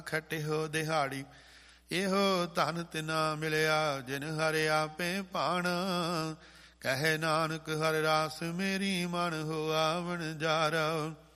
ਖਟਿਓ ਦਿਹਾੜੀ। ਇਹੋ ਧਨ ਤਿਨਾ ਮਿਲਿਆ ਜਿਨ ਹਰਿ ਆਪੇ ਭਾਣ। ਕਹੇ ਨਾਨਕ ਹਰਿ ਰਾਸ ਮੇਰੀ ਮਨ ਹੋ ਆਵਣ ਜਾਰਾ।